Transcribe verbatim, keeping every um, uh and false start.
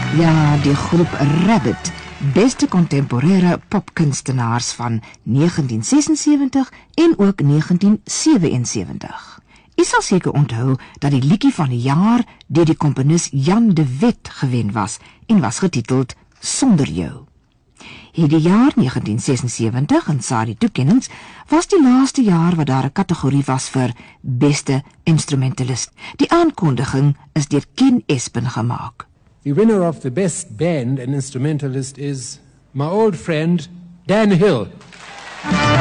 Ja, die groep Rabbit, beste contemporaire popkunstenaars van negentien sesensewentig en ook negentien sewensewentig. U sal seker onthou dat die liedjie van die jaar deur die komponis Jan de Wet gewen was en was getiteld Sonder Jou. Hierdie jaar negentien sesensewentig in Sarie toekennings was die laaste jaar wat daar 'n kategorie was vir beste instrumentalist. Die aankondiging is deur Ken Espen gemaak. The winner of the best band and instrumentalist is my old friend Dan Hill.